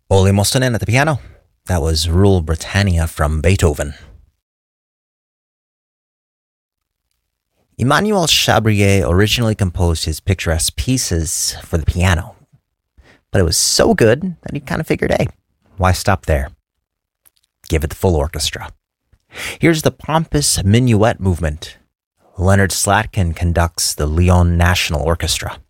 Ole Mostonen at the piano. That was Rule Britannia from Beethoven. Emmanuel Chabrier originally composed his picturesque pieces for the piano, but it was so good that he kind of figured, hey, why stop there? Give it the full orchestra. Here's the pompous minuet movement. Leonard Slatkin conducts the Lyon National Orchestra.